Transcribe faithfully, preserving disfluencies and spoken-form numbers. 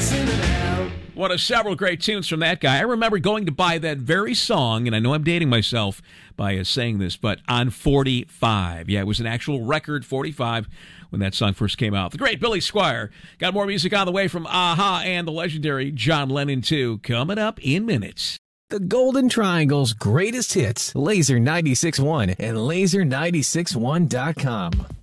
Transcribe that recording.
One of several great tunes from that guy. I remember going to buy that very song, and I know I'm dating myself by uh, saying this, but on forty-five. Yeah, it was an actual record, forty-five, when that song first came out. The great Billy Squier. Got more music on the way from A-ha and the legendary John Lennon, too, coming up in minutes. The Golden Triangle's greatest hits, Laser ninety-six point one and laser nine six one dot com.